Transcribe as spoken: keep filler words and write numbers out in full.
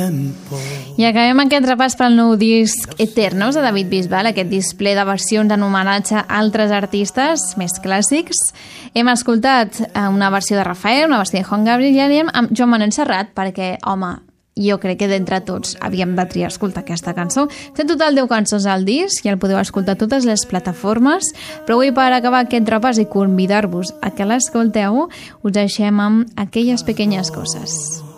I acabem aquest repàs pel nou disc Eternos de David Bisbal, aquest display de versions en homenatge a altres artistes més clàssics. Hem escoltat una versió de Rafael, una versió de Juan Gabriel, i anem amb Joan Manuel Serrat, perquè, home, jo crec que d'entre tots havíem de triar escoltar aquesta cançó. Té en total deu cançons al disc i el podeu escoltar a totes les plataformes, però avui, per acabar aquest repàs i convidar-vos a que l'escolteu, us deixem amb Aquelles pequeñas coses.